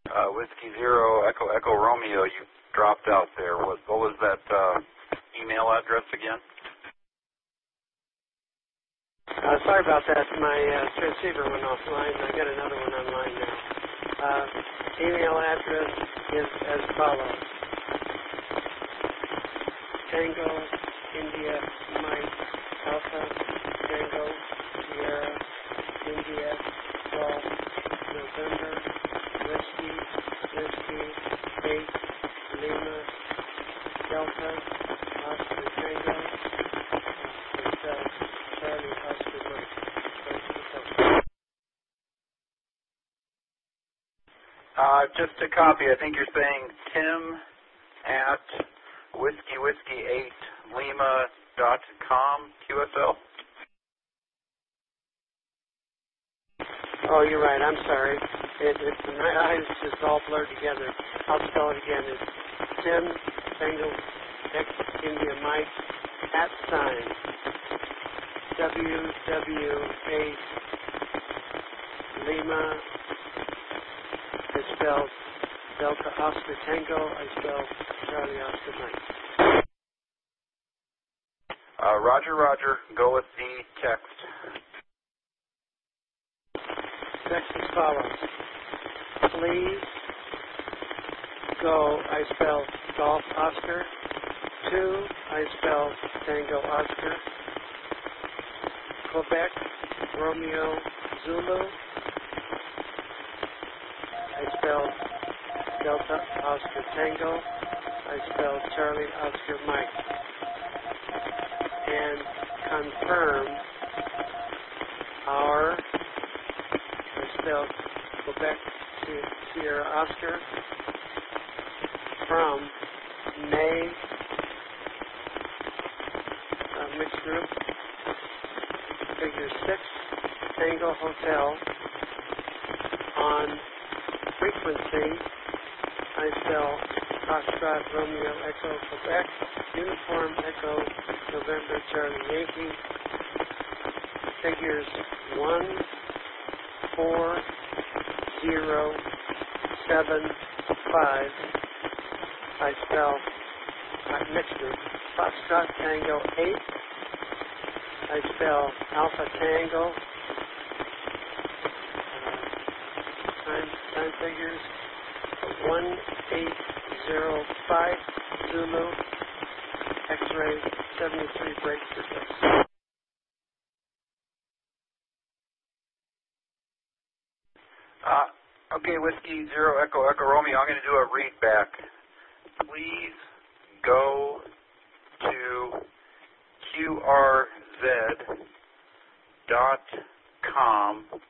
Whiskey Zero Echo Echo Romeo, you dropped out there. What was that email address again? Sorry about that. My transceiver went offline. I got another one online now. Email address is as follows. Tango, India, Mike, Alpha, Tango, Sierra, India, Golf, November, Whiskey, 8, Lima, Delta, Oscar, Tango, Hotel, Charlie, Oscar, Mike. Just a copy. I think you're saying Tim at whiskey8lima.com, QSL. Oh, you're right. I'm sorry. My eyes just all blurred together. I'll spell it again. It's Tim, Tango, X, India, Mike, @ WW8 Lima. I spelled Delta Oscar Tango. I spelled Charlie Oscar Mike. Roger. Go with the text. Text as follows. Please go. I spell Golf Oscar. 2. I spell Tango Oscar. Quebec Romeo Zulu. I spell Delta Oscar Tango. I spell Charlie Oscar Mike. And confirm our, I spelled Quebec Sierra Oscar, from May mixed group, figure 6, Tango Hotel, on frequency, I spell Foxtrot Romeo Echo Quebec, Uniform Echo November Charlie Yankee, figures 1, 4, 0, 7, 5. I spell mixed group. Foxtrot Tango 8. I spell Alpha Tango. Time figures 1805 Zulu. X-ray 73 break per second. Okay, Whiskey Zero Echo Echo Romeo, I'm going to do a read back. Please go to QRZ.com